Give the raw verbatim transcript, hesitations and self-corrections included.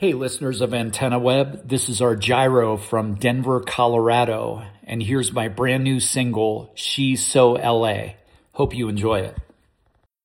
Hey, listeners of Antenna Web, this is our Gyro from Denver, Colorado, and here's my brand new single, She's So L A. Hope you enjoy it.